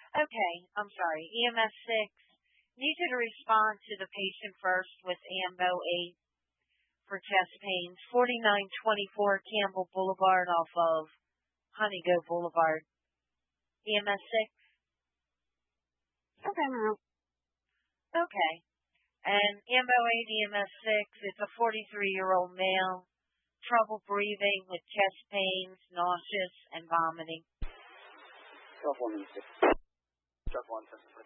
Okay, I'm sorry. EMS 6. Need you to respond to the patient first with AMBO 8 for chest pains. 4924 Campbell Boulevard off of Honeygo Boulevard. EMS 6. Okay, ma'am. Okay. And AMBO 8, EMS 6, it's a 43-year-old male. Trouble breathing with chest pains, nauseous, and vomiting. 12 1 6. Chuck 1